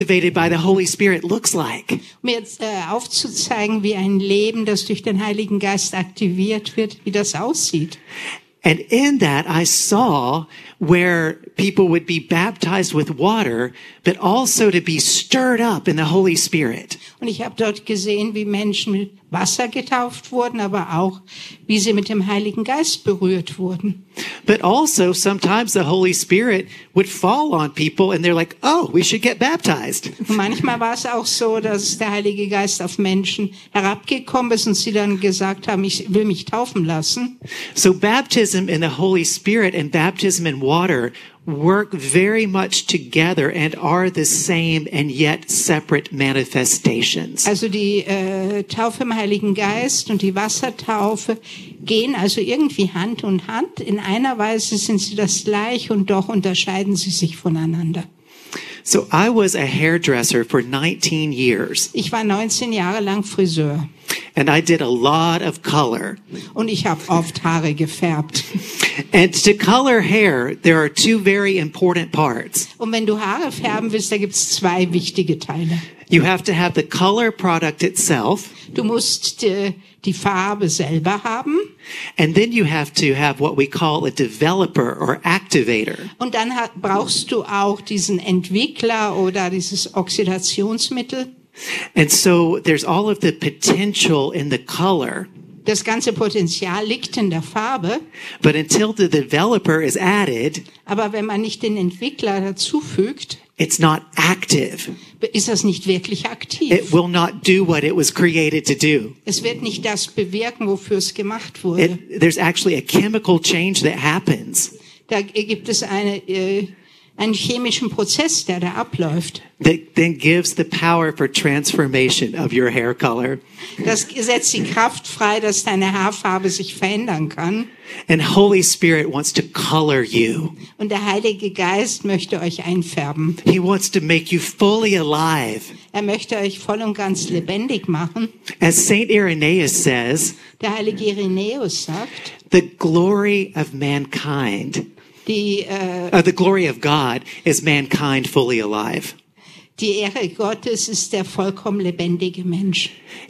activated by the Holy Spirit looks like. Um jetzt aufzuzeigen, wie ein Leben, das durch den Heiligen Geist aktiviert wird, wie das aussieht. And in that, I saw where people would be baptized with water, but also to be stirred up in the Holy Spirit. Und ich habe dort gesehen, wie Menschen mit Wasser getauft wurden, aber auch, wie sie mit dem Heiligen Geist berührt wurden. But also, sometimes the Holy Spirit would fall on people and they're like, oh, we should get baptized. Und manchmal war es auch so, dass der Heilige Geist auf Menschen herabgekommen ist und sie dann gesagt haben, ich will mich taufen lassen. So baptism in the Holy Spirit and baptism in water work very much together and are the same and yet separate manifestations. Also die Taufe im Heiligen Geist und die Wassertaufe gehen also irgendwie Hand in Hand. In einer Weise sind sie das gleich und doch unterscheiden sie sich voneinander. So I was a hairdresser for 19 years. Ich war 19 Jahre lang Friseur. And I did a lot of color. Und ich habe oft Haare gefärbt. And to color hair, there are two very important parts. Und wenn du Haare färben willst, da gibt's zwei wichtige Teile. You have to have the color product itself. Du musst die Farbe selber haben. And then you have to have what we call a developer or activator. Und dann brauchst du auch diesen Entwickler oder dieses Oxidationsmittel. And so there's all of the potential in the color. Das ganze Potenzial liegt in der Farbe. But until the developer is added, aber wenn man nicht den Entwickler dazufügt, it's not active. Ist das nicht wirklich aktiv. It will not do what it was created to do. Es wird nicht das bewirken, wofür es gemacht wurde. There's actually a chemical change that happens. Da gibt es einen chemischen Prozess, der da abläuft. That then gives the power for transformation of your hair color. Das setzt die Kraft frei, dass deine Haarfarbe sich verändern kann. And Holy Spirit wants to color you. Und der Heilige Geist möchte euch einfärben. He wants to make you fully alive. Er möchte euch voll und ganz lebendig machen. As Saint Irenaeus says, der heilige Irenäus sagt, the glory of mankind, the glory of God is mankind fully alive. Die Ehre Gottes ist der vollkommen lebendige Mensch.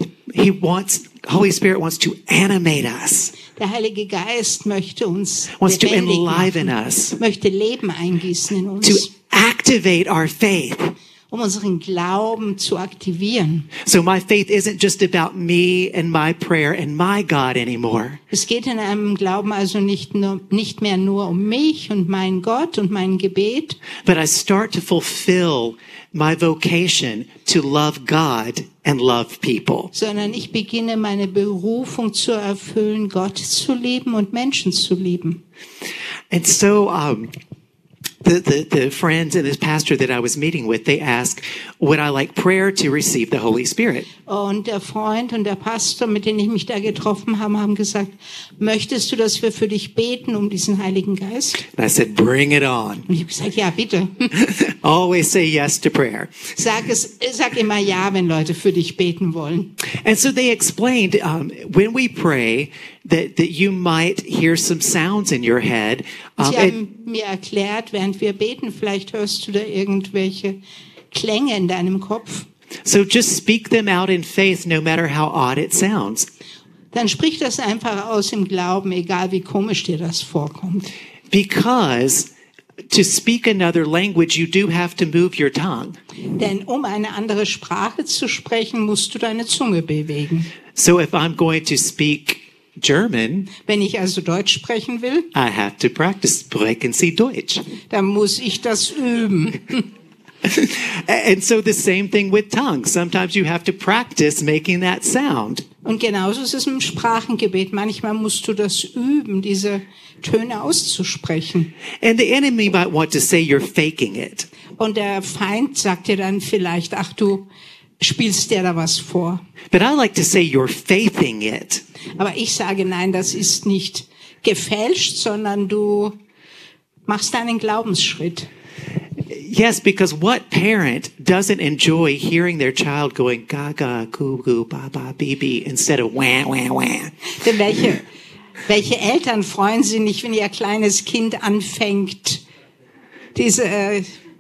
Holy Spirit wants to animate us. Der Heilige Geist möchte uns wants to lebendig enliven machen, us. Möchte Leben eingießen in uns. To activate our faith. Unseren Glauben zu aktivieren. So my faith isn't just about me and my prayer and my God anymore. Es geht in einem Glauben also nicht mehr nur um mich und meinen Gott und mein Gebet. But I start to fulfill my vocation to love God and love people. Sondern ich beginne meine Berufung zu erfüllen, Gott zu lieben und Menschen zu lieben. And so the friends and this pastor that I was meeting with, they asked, would I like prayer to receive the Holy Spirit? Und der Freund und der Pastor, mit denen ich mich da getroffen habe, haben gesagt, möchtest du, dass wir für dich beten um diesen Heiligen Geist? And I said, bring it on. Und ich habe gesagt, ja, bitte. Always say yes to prayer. Sag immer ja, wenn Leute für dich beten wollen. And so they explained, when we pray, that you might hear some sounds in your head. Sie haben mir erklärt, während wir beten, vielleicht hörst du da irgendwelche Klänge in deinem Kopf. So just speak them out in faith, no matter how odd it sounds. Dann sprich das einfach aus im Glauben, egal wie komisch dir das vorkommt. Because to speak another language, you do have to move your tongue. Denn um eine andere Sprache zu sprechen, musst du deine Zunge bewegen. So if I'm going to speak German, wenn ich also Deutsch sprechen will, I have to practice. Sprechen Sie Deutsch. Dann muss ich das üben. And so the same thing with tongues. Sometimes you have to practice making that sound. Und genauso ist es im Sprachengebet. Manchmal musst du das üben, diese Töne auszusprechen. And the enemy might want to say you're faking it. Und der Feind sagt dir dann vielleicht, ach, du spielst dir da was vor. But I like to say you're faithing it. Aber ich sage, nein, das ist nicht gefälscht, sondern du machst einen Glaubensschritt. Yes, because what parent doesn't enjoy hearing their child going gaga, goo, baba, bibi instead of wah, wah, wah? Denn welche Eltern freuen sich nicht, wenn ihr kleines Kind anfängt, diese